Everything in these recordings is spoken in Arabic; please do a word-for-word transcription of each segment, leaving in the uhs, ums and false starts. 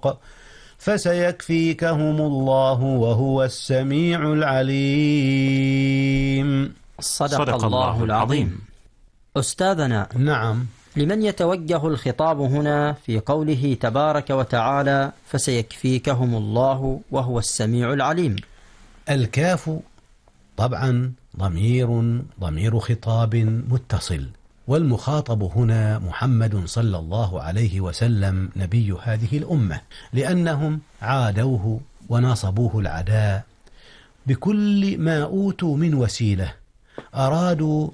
النفاق فسيكفيكهم الله وهو السميع العليم. صدق, صدق الله العظيم. أستاذنا، نعم، لمن يتوجه الخطاب هنا في قوله تبارك وتعالى فسيكفيكهم الله وهو السميع العليم؟ الكاف طبعا ضمير ضمير خطاب متصل، والمخاطب هنا محمد صلى الله عليه وسلم نبي هذه الأمة، لأنهم عادوه وناصبوه العداء بكل ما أوتوا من وسيلة، أرادوا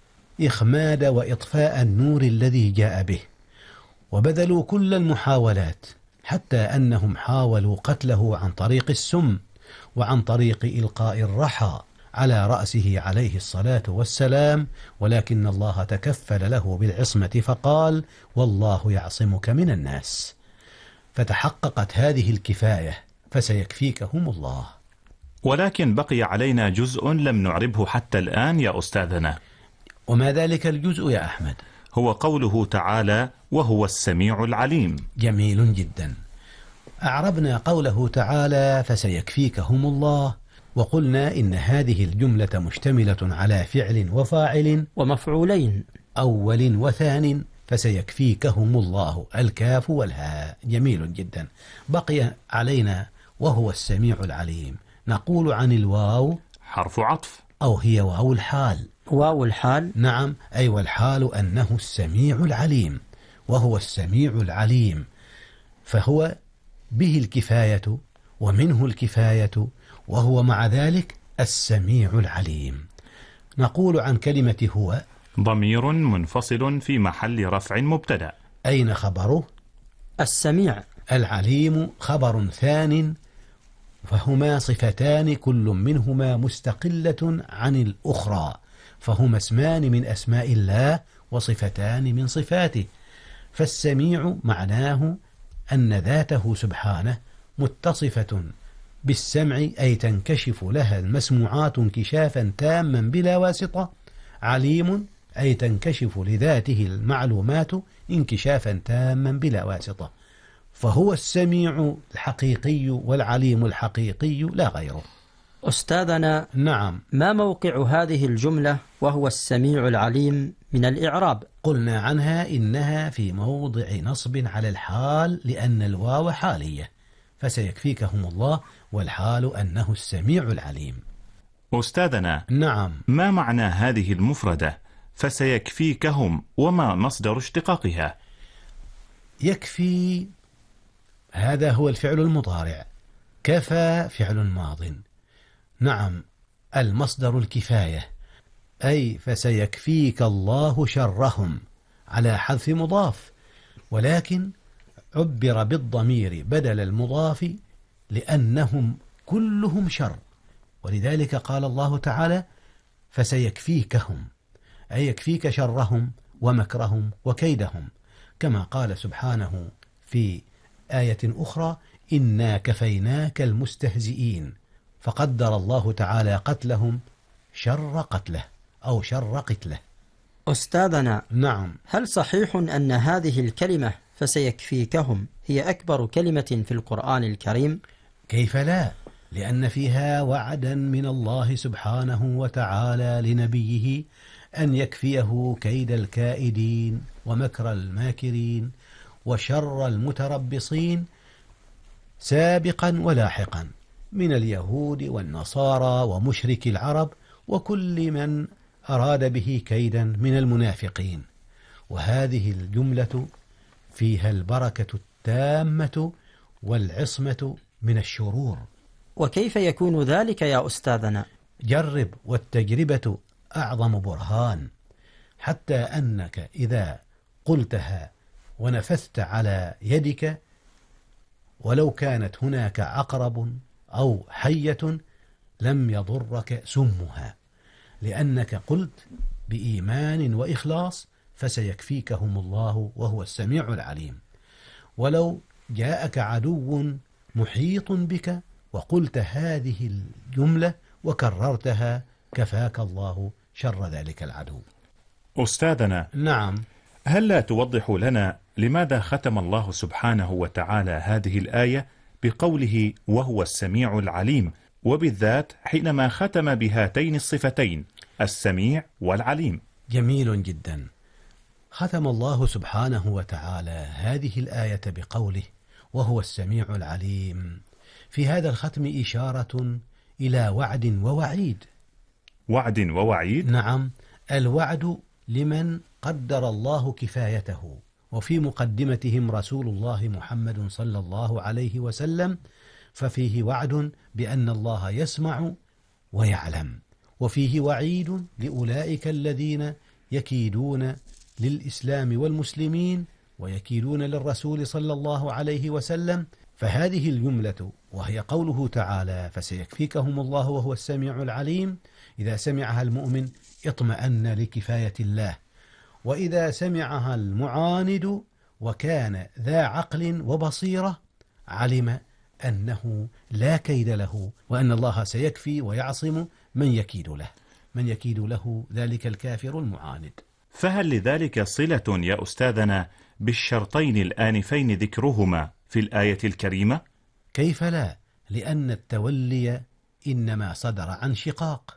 إخماد وإطفاء النور الذي جاء به، وبذلوا كل المحاولات، حتى أنهم حاولوا قتله عن طريق السم وعن طريق إلقاء الرحى على رأسه عليه الصلاة والسلام، ولكن الله تكفل له بالعصمة فقال والله يعصمك من الناس، فتحققت هذه الكفاية فسيكفيكهم الله. ولكن بقي علينا جزء لم نعربه حتى الآن يا أستاذنا. وما ذلك الجزء يا أحمد؟ هو قوله تعالى وهو السميع العليم. جميل جدا. أعربنا قوله تعالى فسيكفيكهم الله، وقلنا إن هذه الجملة مشتملة على فعل وفاعل ومفعولين، أول وثان، فسيكفيكهم الله، الكاف والهاء. جميل جدا. بقي علينا وهو السميع العليم. نقول عن الواو حرف عطف، أو هي واو الحال. واو الحال، نعم، أي أيوة، والحال أنه السميع العليم، وهو السميع العليم، فهو به الكفاية ومنه الكفاية، وهو مع ذلك السميع العليم. نقول عن كلمة هو ضمير منفصل في محل رفع مبتدأ. أين خبره؟ السميع. العليم خبر ثان، فهما صفتان كل منهما مستقلة عن الأخرى، فهما اسمان من أسماء الله وصفتان من صفاته. فالسميع معناه أن ذاته سبحانه متصفة بالسمع، أي تنكشف لها المسموعات انكشافا تاما بلا واسطة. عليم أي تنكشف لذاته المعلومات انكشافا تاما بلا واسطة، فهو السميع الحقيقي والعليم الحقيقي لا غيره. أستاذنا، نعم، ما موقع هذه الجملة وهو السميع العليم من الإعراب؟ قلنا عنها إنها في موضع نصب على الحال، لأن الواو حالية، فسيكفيكهم الله، والحال أنه السميع العليم. أستاذنا، نعم، ما معنى هذه المفردة فسيكفيكهم، وما مصدر اشتقاقها؟ يكفي هذا هو الفعل المضارع، كفى فعل ماض. نعم، المصدر الكفاية، أي فسيكفيك الله شرهم، على حذف مضاف، ولكن عبر بالضمير بدل المضاف لأنهم كلهم شر، ولذلك قال الله تعالى فسيكفيكهم، أي يكفيك شرهم ومكرهم وكيدهم، كما قال سبحانه في آية أخرى إنا كفيناك المستهزئين، فقدر الله تعالى قتلهم شر قتله أو شر قتله. أستاذنا، نعم، هل صحيح أن هذه الكلمة فسيكفيكهم هي أكبر كلمة في القرآن الكريم؟ كيف لا، لأن فيها وعدا من الله سبحانه وتعالى لنبيه أن يكفيه كيد الكائدين ومكر الماكرين وشر المتربصين سابقا ولاحقا من اليهود والنصارى ومشرك العرب وكل من أراد به كيدا من المنافقين. وهذه الجملة فيها البركة التامة والعصمة من الشرور. وكيف يكون ذلك يا أستاذنا؟ جرب، والتجربة أعظم برهان، حتى أنك إذا قلتها ونفثت على يدك ولو كانت هناك عقرب أو حية لم يضرك سمها، لأنك قلت بإيمان وإخلاص فسيكفيكهم الله وهو السميع العليم. ولو جاءك عدو محيط بك وقلت هذه الجملة وكررتها كفاك الله شر ذلك العدو. أستاذنا، نعم، هل لا توضح لنا لماذا ختم الله سبحانه وتعالى هذه الآية بقوله وهو السميع العليم، وبالذات حينما ختم بهاتين الصفتين السميع والعليم؟ جميل جدا. ختم الله سبحانه وتعالى هذه الآية بقوله وهو السميع العليم. في هذا الختم إشارة إلى وعد ووعيد. وعد ووعيد؟ نعم، الوعد لمن قدر الله كفايته، وفي مقدمتهم رسول الله محمد صلى الله عليه وسلم، ففيه وعد بأن الله يسمع ويعلم، وفيه وعيد لأولئك الذين يكيدون للإسلام والمسلمين ويكيدون للرسول صلى الله عليه وسلم. فهذه الجملة وهي قوله تعالى فسيكفيكهم الله وهو السميع العليم، إذا سمعها المؤمن اطمأن لكفاية الله، وإذا سمعها المعاند وكان ذا عقل وبصيرة علم أنه لا كيد له، وأن الله سيكفي ويعصم من يكيد له من يكيد له ذلك الكافر المعاند. فهل لذلك صلة يا أستاذنا بالشرطين الآنفين ذكرهما في الآية الكريمة؟ كيف لا؟ لأن التولي إنما صدر عن شقاق،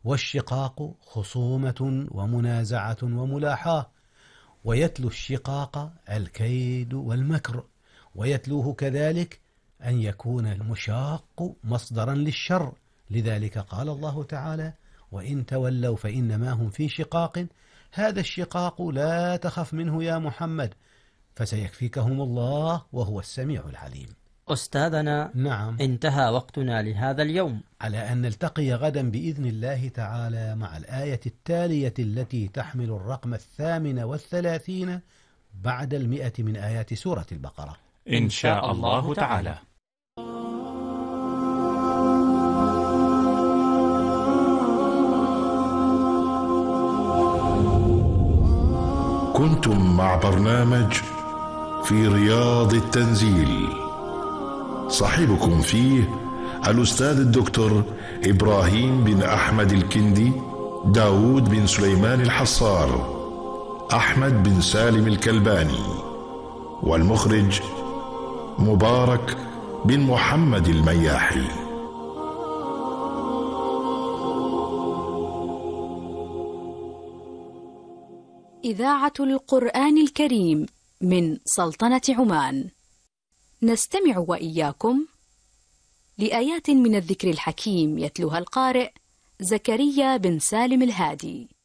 والشقاق خصومة ومنازعة وملاحاة، ويتلو الشقاق الكيد والمكر، ويتلوه كذلك أن يكون المشاق مصدرا للشر. لذلك قال الله تعالى وإن تولوا فإنما هم في شقاق، هذا الشقاق لا تخف منه يا محمد، فسيكفيكهم الله وهو السميع العليم. أستاذنا، نعم، انتهى وقتنا لهذا اليوم، على أن نلتقي غدا بإذن الله تعالى مع الآية التالية التي تحمل الرقم الثامن والثلاثين بعد المئة من آيات سورة البقرة إن شاء الله تعالى. كنتم مع برنامج في رياض التنزيل، صاحبكم فيه الأستاذ الدكتور إبراهيم بن أحمد الكندي، داود بن سليمان الحصار، أحمد بن سالم الكلباني، والمخرج مبارك بن محمد المياحي. إذاعة القرآن الكريم من سلطنة عمان. نستمع وإياكم لآيات من الذكر الحكيم يتلوها القارئ زكريا بن سالم الهادي.